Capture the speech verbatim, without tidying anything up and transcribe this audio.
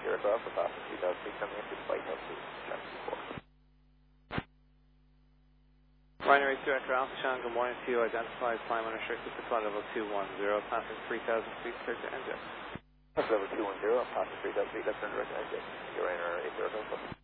aircraft for passing three thousand feet coming into flight altitude, seven two four. Ryanair eight two Echo Alpha, Sean, good morning to you. Identified climb unrestricted to flight level two one zero, passing three thousand feet, clear to engine. Flight level two one zero, passing three thousand feet, left turn direct exit. Ryanair eight two Echo Alpha.